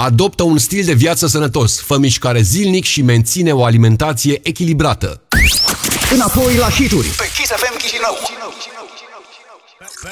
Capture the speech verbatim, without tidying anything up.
Adoptă un stil de viață sănătos, fă mișcare zilnic și menține o alimentație echilibrată. Înapoi la hituri pe Kiss F M Chișinău.